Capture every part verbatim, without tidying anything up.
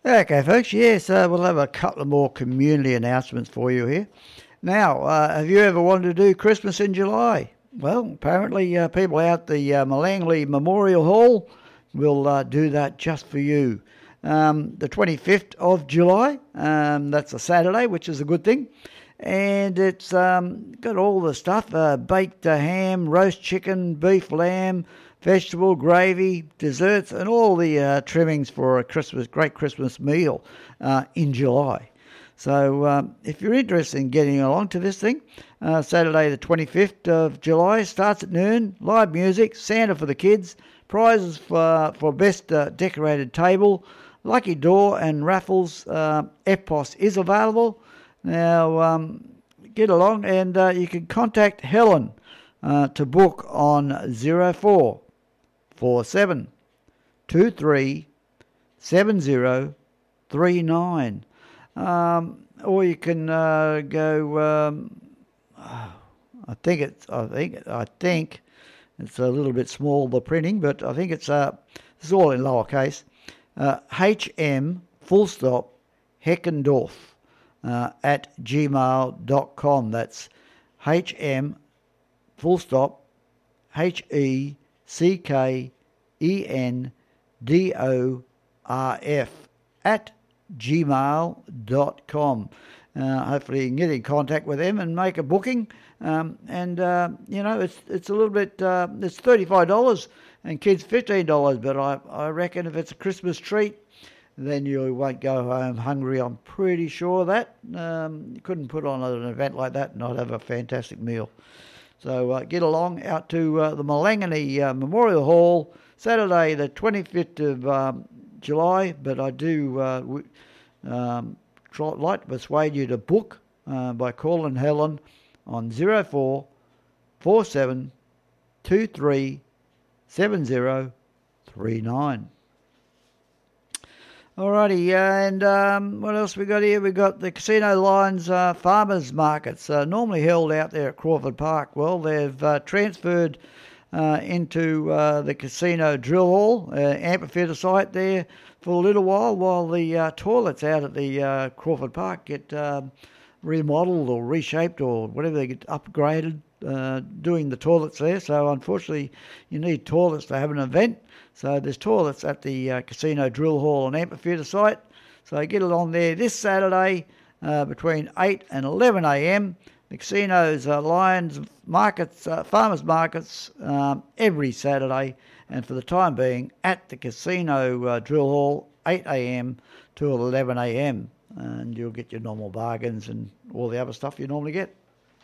Okay, folks, yes, uh, we'll have a couple of more community announcements for you here. Now, uh, have you ever wanted to do Christmas in July? Well, apparently uh, people out the uh, Malangley Memorial Hall will uh, do that just for you. Um, the twenty-fifth of July, um, that's a Saturday, which is a good thing. And it's um, got all the stuff, uh, baked uh, ham, roast chicken, beef, lamb, vegetable, gravy, desserts, and all the uh, trimmings for a Christmas, great Christmas meal uh, in July. So um, if you're interested in getting along to this thing, uh, Saturday the twenty-fifth of July starts at noon, live music, Santa for the kids, prizes for, for best uh, decorated table, lucky draw and raffles. uh, E P O S is available. Now um, get along, and uh, you can contact Helen uh, to book on zero four four seven two three seven zero three nine. Um, or you can uh, go. Um, I think it's. I think. I think it's a little bit small, the printing, but I think it's. Uh, it's all in lowercase. Uh, H M full stop Heckendorf uh, at gmail dot com. That's H M full stop H E C K E N D O R F at gmail dot com. Uh, hopefully you can get in contact with them and make a booking. Um, and, uh, you know, it's it's a little bit, uh, it's thirty-five dollars and kids fifteen dollars, but I, I reckon if it's a Christmas treat, then you won't go home hungry. I'm pretty sure of that. Um, you couldn't put on an event like that and not have a fantastic meal. So uh, get along out to uh, the Malangley uh, Memorial Hall, Saturday the twenty-fifth of um, July, but I do uh, w- um, try, like to persuade you to book uh, by calling Helen on zero four four seven two three seven zero three nine. Alrighty, and um, what else we got here? We got the Casino Lines uh, Farmers Markets, uh, normally held out there at Crawford Park. Well, they've uh, transferred uh, into uh, the Casino Drill Hall, uh, amphitheatre site there for a little while, while the uh, toilets out at the uh, Crawford Park get um, remodeled or reshaped or whatever, they get upgraded, uh, doing the toilets there. So unfortunately, you need toilets to have an event. So there's toilets at the uh, Casino Drill Hall and Amphitheatre site. So get along there this Saturday uh, between eight and eleven a.m. The casino's uh, Lions markets, uh, farmers markets, um, every Saturday, and for the time being at the Casino uh, Drill Hall, eight a.m. to eleven a.m. And you'll get your normal bargains and all the other stuff you normally get.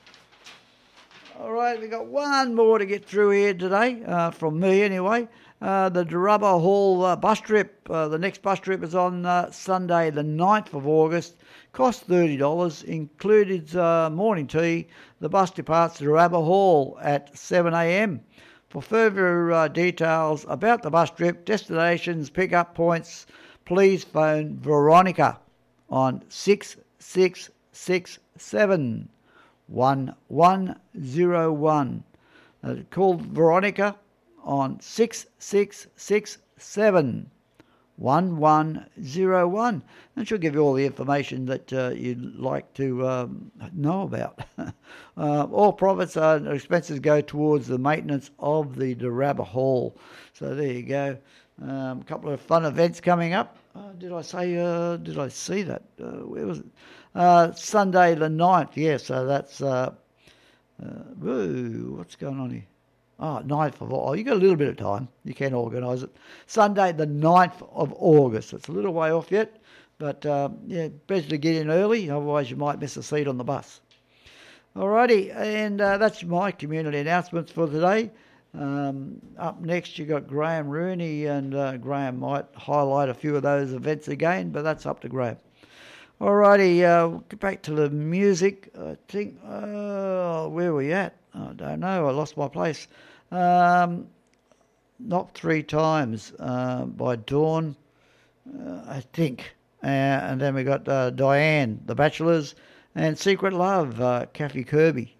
All right, we've got one more to get through here today, uh, from me anyway. Uh, the Darubba Hall uh, bus trip. Uh, the next bus trip is on uh, Sunday the ninth of August. Costs thirty dollars, included uh, morning tea. The bus departs Darubba Hall at seven a.m. For further uh, details about the bus trip, destinations, pick-up points, please phone Veronica on six six six seven one one zero one. Uh, call Veronica on six six six seven one one zero one, and she'll give you all the information that uh, you'd like to um, know about. uh, all profits and expenses go towards the maintenance of the Darubba Hall. So there you go. Um, a couple of fun events coming up. Uh, did I say, uh, did I see that? Uh, where was it? Uh, Sunday the ninth, yes, so that's, uh, uh, whoa, what's going on here? Oh, ninth of August. Oh, you got a little bit of time. You can organise it. Sunday the ninth of August. It's a little way off yet, but uh, yeah, better to get in early, otherwise you might miss a seat on the bus. Alrighty, and uh, that's my community announcements for today. Um, up next you got Graham Rooney, and uh, Graham might highlight a few of those events again, but that's up to Graham. Alrighty, uh, we'll get back to the music. I think, uh, where are we at? I don't know, I lost my place. Um, Knocked Three Times uh, by Dawn, uh, I think. Uh, and then we got uh, Diane, The Bachelors, and Secret Love, uh, Kathy Kirby.